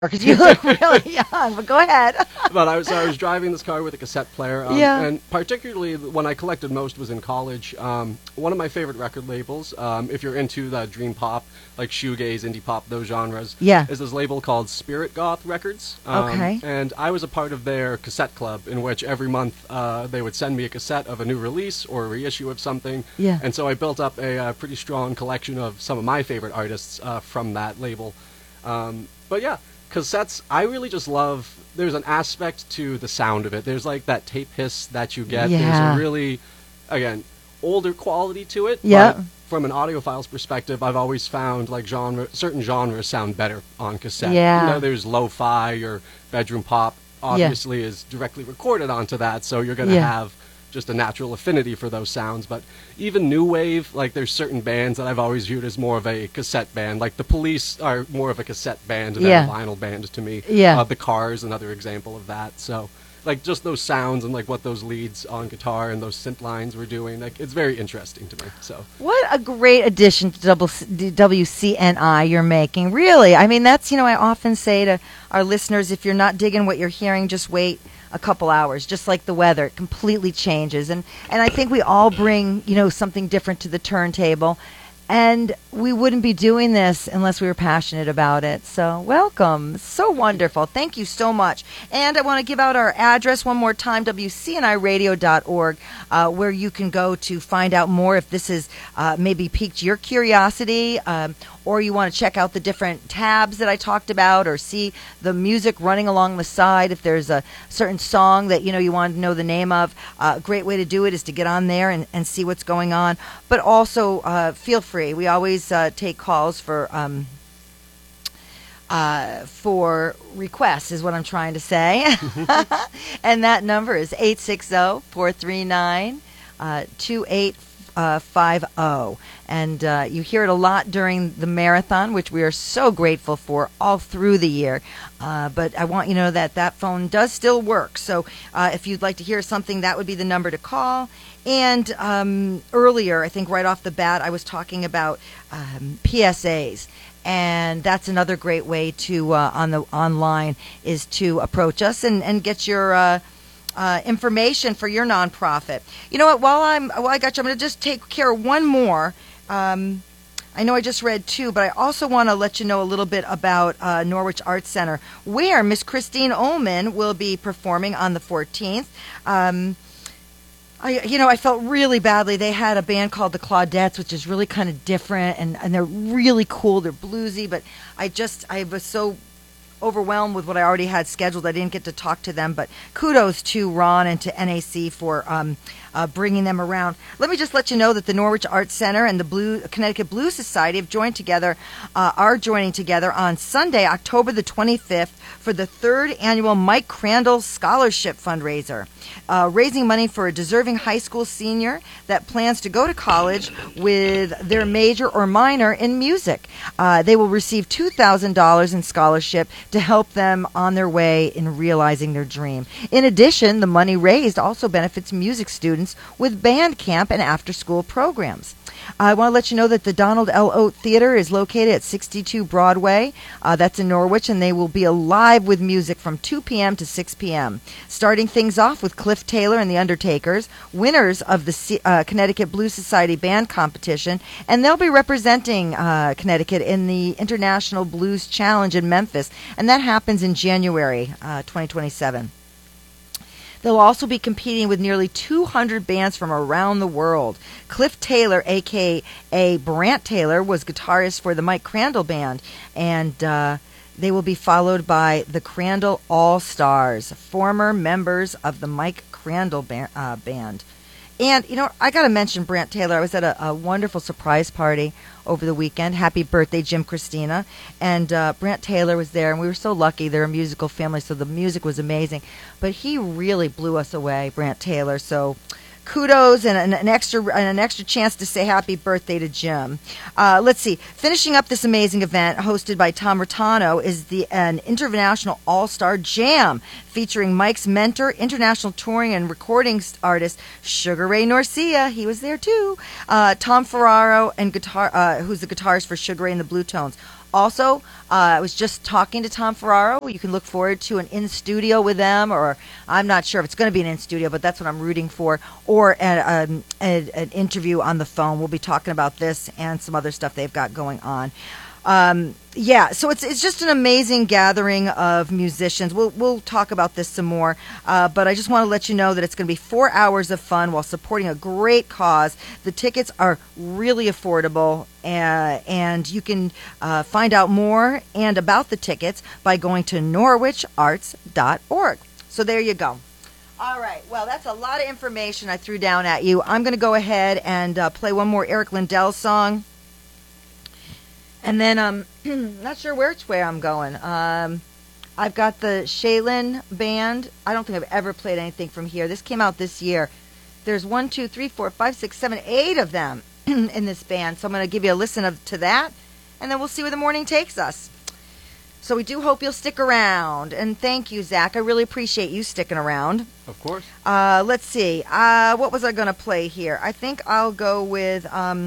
because you look really young. But go ahead. But I was driving this car with a cassette player, Yeah. and particularly when I collected most was in college. One of my favorite record labels, if you're into the dream pop, like shoegaze, indie pop, those genres, Yeah. is this label called Spirit Goth Records. Okay. And I was a part of their cassette club, in which every month they would send me a cassette of a new release or a reissue of something. Yeah. And so I built up a pretty strong collection of some of my favorite artists from that label. But yeah, cassettes, I really just love, there's an aspect to the sound of it. There's like that tape hiss that you get. Yeah. There's a really, again, older quality to it. Yeah. But from an audiophile's perspective, I've always found like certain genres sound better on cassette. Yeah. You know, there's lo-fi or bedroom pop, obviously is directly recorded onto that, so you're going to Yeah. have just a natural affinity for those sounds. But even new wave, like there's certain bands that I've always viewed as more of a cassette band. Like the Police are more of a cassette band than Yeah. a vinyl band to me. Yeah. The Cars, another example of that. So like just those sounds and like what those leads on guitar and those synth lines were doing, like it's very interesting to me. So What a great addition to WCNI you're making. Really. I mean, that's, I often say to our listeners, if you're not digging what you're hearing, just wait a couple hours. Just like the weather, it completely changes. And I think we all bring, something different to the turntable. And we wouldn't be doing this unless we were passionate about it. So welcome. So wonderful. Thank you so much. And I want to give out our address one more time, WCNIradio.org, where you can go to find out more if this has maybe piqued your curiosity, or you want to check out the different tabs that I talked about, or see the music running along the side. If there's a certain song that you want to know the name of, a great way to do it is to get on there and see what's going on. But also feel free. We always take calls for requests, is what I'm trying to say. And that number is 860-439-2850. And you hear it a lot during the marathon, which we are so grateful for all through the year. But I want you to know that phone does still work. So if you'd like to hear something, that would be the number to call. And earlier, I think right off the bat, I was talking about PSAs. And that's another great way to online is to approach us and get your information for your nonprofit. You know what? While I got you, I'm going to just take care of one more. I know I just read two, but I also want to let you know a little bit about Norwich Arts Center, where Miss Christine Ullman will be performing on the 14th. I felt really badly. They had a band called the Claudettes, which is really kind of different, and they're really cool. They're bluesy, but I was so overwhelmed with what I already had scheduled. I didn't get to talk to them, but kudos to Ron and to NAC for bringing them around. Let me just let you know that the Norwich Arts Center and the Connecticut Blues Society have are joining together on Sunday, October the 25th, for the third annual Mike Crandall Scholarship Fundraiser, raising money for a deserving high school senior that plans to go to college with their major or minor in music. They will receive $2,000 in scholarship to help them on their way in realizing their dream. In addition, the money raised also benefits music students with band camp and after-school programs. I want to let you know that the Donald L. Oat Theater is located at 62 Broadway. That's in Norwich, and they will be alive with music from 2 p.m. to 6 p.m. Starting things off with Cliff Taylor and the Undertakers, winners of the Connecticut Blues Society Band Competition, and they'll be representing Connecticut in the International Blues Challenge in Memphis, and that happens in January 2027. They'll also be competing with nearly 200 bands from around the world. Cliff Taylor, a.k.a. Brant Taylor, was guitarist for the Mike Crandall Band, and they will be followed by the Crandall All-Stars, former members of the Mike Crandall Band. And, I got to mention Brant Taylor. I was at a wonderful surprise party over the weekend. Happy birthday, Jim Christina. And Brant Taylor was there, and we were so lucky. They're a musical family, so the music was amazing. But he really blew us away, Brant Taylor. So kudos and an extra chance to say happy birthday to Jim. Let's see. Finishing up this amazing event hosted by Tom Rotano is an international all-star jam featuring Mike's mentor, international touring and recording artist Sugar Ray Norcia. He was there too. Tom Ferraro and who's the guitarist for Sugar Ray and the Blue Tones. Also, I was just talking to Tom Ferraro. You can look forward to an in-studio with them, or I'm not sure if it's going to be an in-studio, but that's what I'm rooting for, or an interview on the phone. We'll be talking about this and some other stuff they've got going on. So it's just an amazing gathering of musicians. We'll talk about this some more, but I just want to let you know that it's going to be 4 hours of fun while supporting a great cause. The tickets are really affordable, and you can find out more and about the tickets by going to norwicharts.org. So there you go. All right. Well, that's a lot of information I threw down at you. I'm going to go ahead and play one more Eric Lindell song. And then I'm not sure which way I'm going. I've got the Shaylin Band. I don't think I've ever played anything from here. This came out this year. There's 1, 2, 3, 4, 5, 6, 7, 8 of them in this band. So I'm going to give you a listen to that, and then we'll see where the morning takes us. So we do hope you'll stick around. And thank you, Zach. I really appreciate you sticking around. Of course. Let's see. What was I going to play here? I think I'll go with...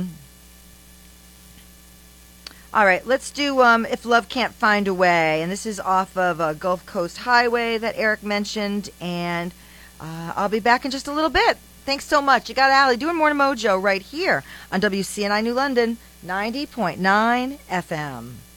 All right, let's do If Love Can't Find a Way. And this is off of Gulf Coast Highway that Eric mentioned. And I'll be back in just a little bit. Thanks so much. You got Allie doing Morning Mojo right here on WCNI New London, 90.9 FM.